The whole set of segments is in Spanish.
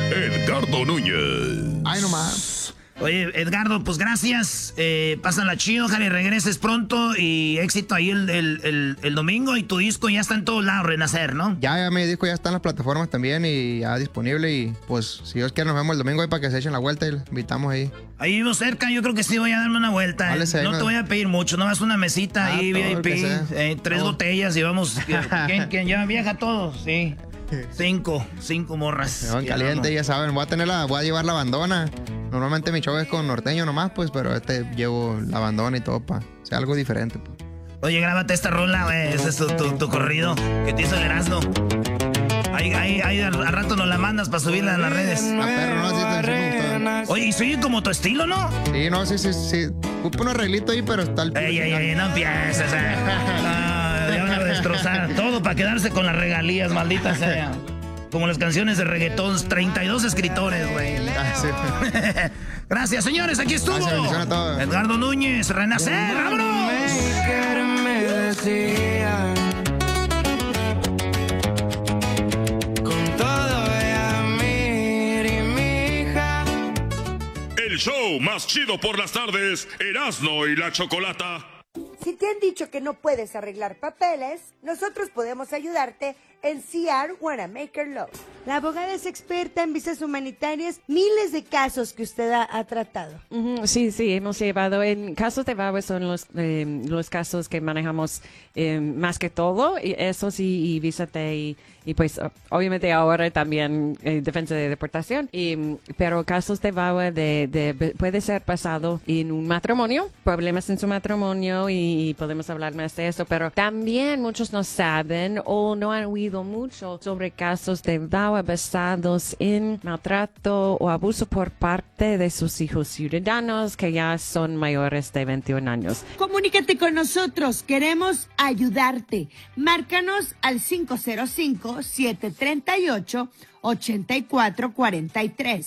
Edgardo Núñez. Ay, nomás. Oye, Edgardo, pues gracias. Pásala chido, ojalá y regreses pronto. Y éxito ahí el domingo. Y tu disco ya está en todos lados, Renacer, ¿no? Ya mi disco ya está en las plataformas también y ya disponible. Y pues, si Dios quiere, nos vemos el domingo ahí para que se echen la vuelta y los invitamos ahí. Ahí vivo cerca, yo creo que sí voy a darme una vuelta. Vale, No te voy a pedir mucho, nomás una mesita ahí, VIP, 3 botellas y vamos. ¿Quién ya viaja todos? Sí. Cinco morras. Se van caliente, ya saben. Voy a llevar la bandona. Normalmente mi show es con norteño nomás, pues, pero llevo la bandona y todo para sea algo diferente. Pues. Oye, grábate esta rola, güey. Ese es tu corrido que te hizo el Erasmo. Ahí al rato nos la mandas para subirla en las redes. A perro, ¿no? Sí me gustó. Oye, y soy como tu estilo, ¿no? Sí, no, sí. Ocupo un arreglito ahí, pero está el... Ey, no empieces, ya van a destrozar todo para quedarse con las regalías, maldita sea. Como las canciones de reggaetón, 32 escritores, güey. Sí. Gracias, señores, aquí estuvo. Gracias, a todos. Edgardo Núñez, Renacer, vámonos. El show más chido por las tardes, Erasmo y la Chocolata. Si te han dicho que no puedes arreglar papeles, nosotros podemos ayudarte en CR Wanamaker Law. La abogada es experta en visas humanitarias, miles de casos que usted ha tratado. Sí, hemos llevado en casos de VAWA son los casos que manejamos más que todo, y eso sí, y visa T y pues obviamente ahora también defensa de deportación, pero casos de VAWA puede ser pasado en un matrimonio, problemas en su matrimonio y podemos hablar más de eso, pero también muchos no saben o no han oído mucho sobre casos de VAWA basados en maltrato o abuso por parte de sus hijos ciudadanos que ya son mayores de 21 años. Comunícate con nosotros, queremos ayudarte. Márcanos al 505-738-8443.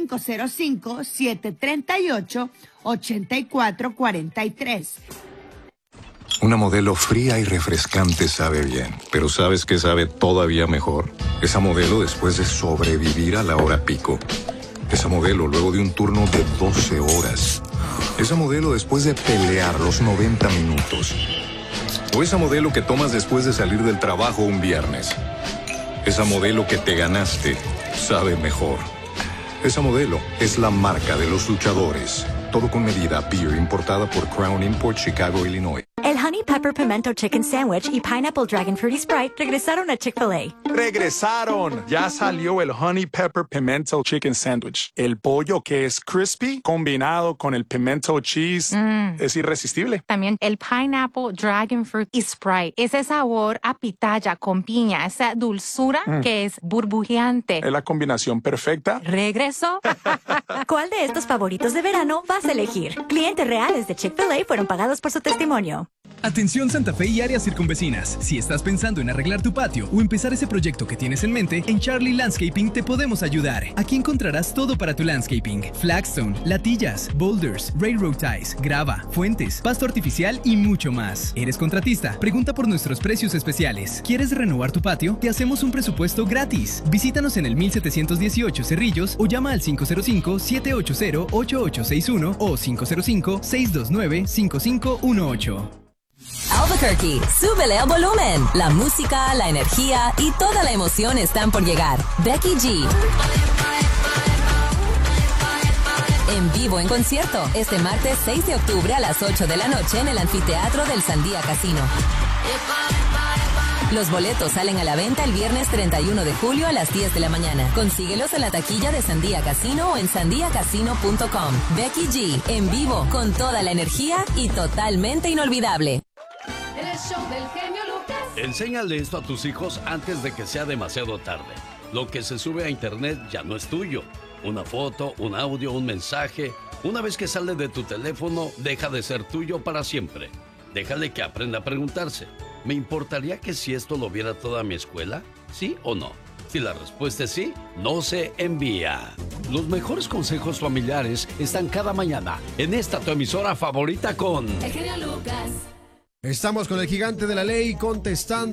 505-738-8443. Una modelo fría y refrescante sabe bien, pero ¿sabes qué sabe todavía mejor? Esa modelo después de sobrevivir a la hora pico. Esa modelo luego de un turno de 12 horas. Esa modelo después de pelear los 90 minutos. O esa modelo que tomas después de salir del trabajo un viernes. Esa modelo que te ganaste sabe mejor. Esa modelo es la marca de los luchadores. Todo con medida. Beer importada por Crown Import, Chicago, Illinois. El Honey Pepper Pimento Chicken Sandwich y Pineapple Dragon Fruity Sprite regresaron a Chick-fil-A. ¡Regresaron! Ya salió el Honey Pepper Pimento Chicken Sandwich. El pollo que es crispy combinado con el pimento cheese es irresistible. También el Pineapple Dragon Fruit y Sprite. Ese sabor a pitaya con piña, esa dulzura que es burbujeante. Es la combinación perfecta. ¿Regresó? ¿Cuál de estos favoritos de verano vas a elegir? Clientes reales de Chick-fil-A fueron pagados por su testimonio. Atención Santa Fe y áreas circunvecinas. Si estás pensando en arreglar tu patio o empezar ese proyecto que tienes en mente, en Charlie Landscaping te podemos ayudar. Aquí encontrarás todo para tu landscaping: flagstone, latillas, boulders, railroad ties, grava, fuentes, pasto artificial y mucho más. ¿Eres contratista? Pregunta por nuestros precios especiales. ¿Quieres renovar tu patio? Te hacemos un presupuesto gratis. Visítanos en el 1718 Cerrillos o llama al 505-780-8861 o 505-629-5518. Albuquerque, súbele al volumen. La música, la energía y toda la emoción están por llegar. Becky G. En vivo en concierto, este martes 6 de octubre a las 8 de la noche en el anfiteatro del Sandía Casino. Los boletos salen a la venta el viernes 31 de julio a las 10 de la mañana. Consíguelos en la taquilla de Sandía Casino o en sandiacasino.com. Becky G, en vivo, con toda la energía y totalmente inolvidable. El show del genio Lucas. Enséñale esto a tus hijos antes de que sea demasiado tarde. Lo que se sube a internet ya no es tuyo. Una foto, un audio, un mensaje. Una vez que sale de tu teléfono, deja de ser tuyo para siempre. Déjale que aprenda a preguntarse: ¿me importaría que si esto lo viera toda mi escuela? ¿Sí o no? Si la respuesta es sí, no se envía. Los mejores consejos familiares están cada mañana en esta tu emisora favorita con... El genio Lucas. Estamos con el gigante de la ley contestando